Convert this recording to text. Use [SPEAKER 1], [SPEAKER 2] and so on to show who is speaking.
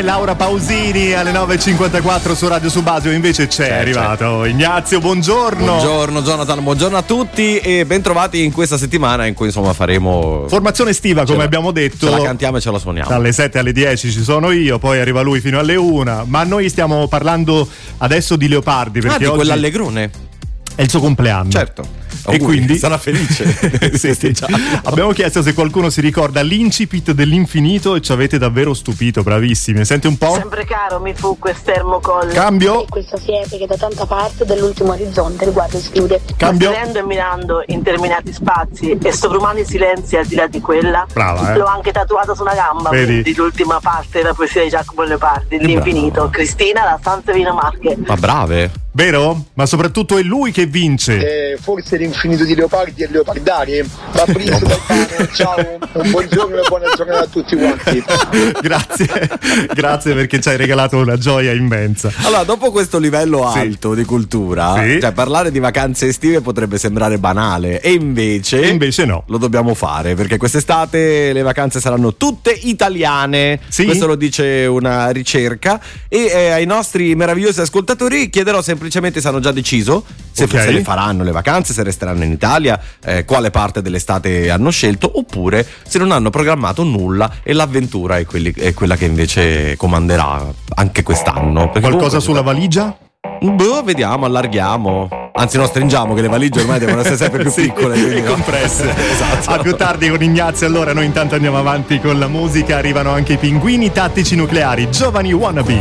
[SPEAKER 1] Laura Pausini alle 9.54 su Radio Subasio, invece è arrivato Ignazio, buongiorno.
[SPEAKER 2] Buongiorno Jonathan, buongiorno a tutti e bentrovati in questa settimana in cui insomma faremo
[SPEAKER 1] formazione estiva, come abbiamo detto.
[SPEAKER 2] Ce la cantiamo e ce la suoniamo.
[SPEAKER 1] Dalle 7 alle 10 ci sono io, poi arriva lui fino alle 1, ma noi stiamo parlando adesso di Leopardi perché
[SPEAKER 2] di
[SPEAKER 1] oggi
[SPEAKER 2] quell'allegrone
[SPEAKER 1] è il suo compleanno.
[SPEAKER 2] Certo.
[SPEAKER 1] E quindi
[SPEAKER 2] sarà felice.
[SPEAKER 1] sì. Abbiamo chiesto se qualcuno si ricorda l'incipit dell'infinito e ci avete davvero stupito, bravissimi. Senti un po'.
[SPEAKER 3] Sempre caro mi fu quest'ermocolle.
[SPEAKER 1] Cambio.
[SPEAKER 4] Questa siepe che da tanta parte dell'ultimo orizzonte riguardo schiude.
[SPEAKER 1] Cambio.
[SPEAKER 3] Vedendo e mirando interminati spazi e sovrumani silenzi al di là di quella.
[SPEAKER 1] Brava,
[SPEAKER 3] L'ho anche tatuata su una gamba.
[SPEAKER 1] Vedi?
[SPEAKER 3] Quindi l'ultima parte della poesia di Giacomo Leopardi, l'infinito.
[SPEAKER 1] Brava.
[SPEAKER 3] Cristina, la stanza Vino Marche.
[SPEAKER 2] Ma brave.
[SPEAKER 1] Vero? Ma soprattutto è lui che vince.
[SPEAKER 5] Forse l'infinito di Leopardi e Leopardari. Fabrizio Gaetano, ciao, un buongiorno e buona giornata a tutti quanti.
[SPEAKER 1] Grazie perché ci hai regalato una gioia immensa.
[SPEAKER 2] Allora, dopo questo livello alto di cultura, cioè parlare di vacanze estive potrebbe sembrare banale e invece
[SPEAKER 1] no,
[SPEAKER 2] lo dobbiamo fare perché quest'estate le vacanze saranno tutte italiane. Questo lo dice una ricerca e ai nostri meravigliosi ascoltatori chiederò semplicemente se hanno già deciso se le faranno le vacanze, se resteranno in Italia, quale parte dell'estate hanno scelto, oppure se non hanno programmato nulla e l'avventura è quella che invece comanderà anche quest'anno.
[SPEAKER 1] Qualcosa sulla valigia?
[SPEAKER 2] Vediamo, allarghiamo. Anzi, no, stringiamo, che le valigie ormai devono essere sempre più piccole
[SPEAKER 1] e compresse.
[SPEAKER 2] Esatto.
[SPEAKER 1] A più tardi con Ignazio. Allora noi intanto andiamo avanti con la musica. Arrivano anche i Pinguini Tattici Nucleari, Giovani Wannabe.